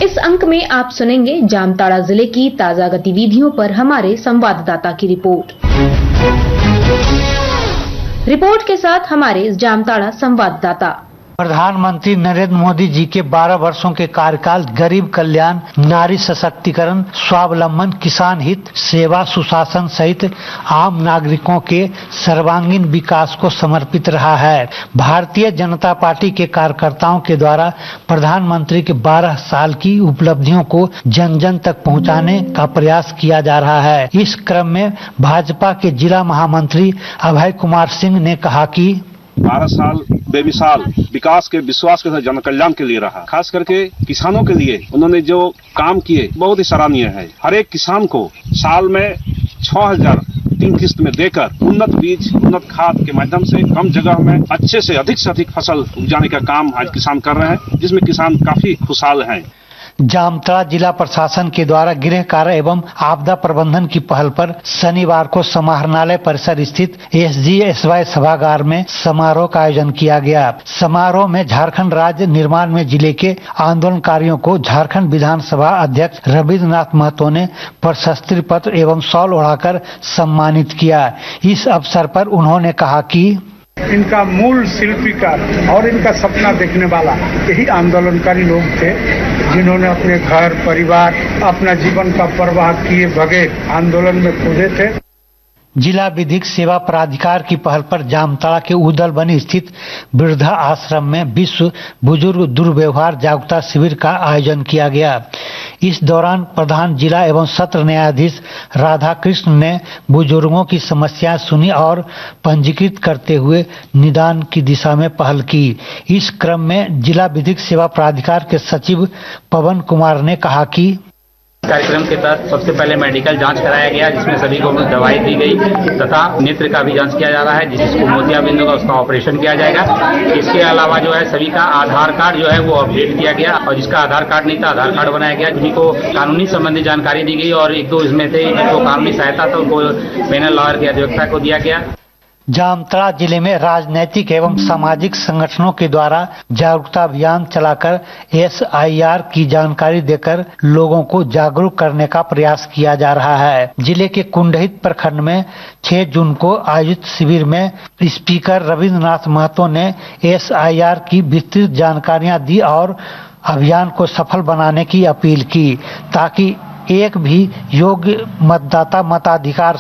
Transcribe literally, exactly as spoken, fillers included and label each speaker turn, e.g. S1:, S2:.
S1: इस अंक में आप सुनेंगे जामताड़ा जिले की ताजा गतिविधियों पर हमारे संवाददाता की रिपोर्ट। रिपोर्ट के साथ हमारे जामताड़ा संवाददाता।
S2: प्रधानमंत्री नरेंद्र मोदी जी के बारह वर्षों के कार्यकाल गरीब कल्याण, नारी सशक्तिकरण, स्वावलंबन, किसान हित, सेवा, सुशासन सहित आम नागरिकों के सर्वांगीण विकास को समर्पित रहा है। भारतीय जनता पार्टी के कार्यकर्ताओं के द्वारा प्रधानमंत्री के बारह साल की उपलब्धियों को जन जन तक पहुंचाने का प्रयास किया जा रहा है। इस क्रम में भाजपा के जिला महामंत्री अभय कुमार सिंह ने कहा कि
S3: बारह साल बेमिसाल विकास के विश्वास के साथ जन कल्याण के लिए रहा। खास करके किसानों के लिए उन्होंने जो काम किए बहुत ही सराहनीय है। हर एक किसान को साल में छह हजार तीन किस्त में देकर उन्नत बीज, उन्नत खाद के माध्यम से कम जगह में अच्छे से अधिक से अधिक फसल उपजाने का काम आज किसान कर रहे हैं, जिसमें किसान काफी खुशहाल हैं।
S2: जामताड़ा जिला प्रशासन के द्वारा गृह कार्य एवं आपदा प्रबंधन की पहल पर शनिवार को समाहरणालय परिसर स्थित एस जी एस वाई सभागार में समारोह का आयोजन किया गया। समारोह में झारखंड राज्य निर्माण में जिले के आंदोलनकारियों को झारखंड विधानसभा अध्यक्ष रविन्द्रनाथ महतो ने प्रशस्ति पत्र एवं शॉल ओढ़ाकर सम्मानित किया। इस अवसर पर उन्होंने कहा कि
S4: इनका मूल शिल्पीकार और इनका सपना देखने वाला यही आंदोलनकारी लोग थे, जिन्होंने अपने घर परिवार, अपना जीवन का परवाह किए बगैर आंदोलन में कूदे थे।
S2: जिला विधिक सेवा प्राधिकार की पहल पर जामताड़ा के उदलबनी स्थित वृद्धा आश्रम में विश्व बुजुर्ग दुर्व्यवहार जागरूकता शिविर का आयोजन किया गया। इस दौरान प्रधान जिला एवं सत्र न्यायाधीश राधा कृष्ण ने बुजुर्गों की समस्याएं सुनी और पंजीकृत करते हुए निदान की दिशा में पहल की। इस क्रम में जिला विधिक सेवा प्राधिकार के सचिव पवन कुमार ने कहा कि
S5: कार्यक्रम के तहत सबसे पहले मेडिकल जांच कराया गया, जिसमें सभी को दवाई दी गई तथा नेत्र का भी जांच किया जा रहा है, जिसको मोतियाबिंद होगा उसका ऑपरेशन किया जाएगा। इसके अलावा जो है सभी का आधार कार्ड जो है वो अपडेट किया गया और जिसका आधार कार्ड नहीं था आधार कार्ड बनाया गया। जिनको कानूनी संबंधी जानकारी दी गई और एक दो इसमें थे जिनको कानूनी सहायता था उनको पैनल लॉयर की अध्यक्षता को दिया गया।
S2: जामताड़ा जिले में राजनैतिक एवं सामाजिक संगठनों के द्वारा जागरूकता अभियान चलाकर एस आई आर की जानकारी देकर लोगों को जागरूक करने का प्रयास किया जा रहा है। जिले के कुंडहित प्रखंड में छह जून को आयोजित शिविर में स्पीकर रविन्द्रनाथ महतो ने एस आई आर की विस्तृत जानकारियां दी और अभियान को सफल बनाने की अपील की, ताकि एक भी योग्य मतदाता मताधिकार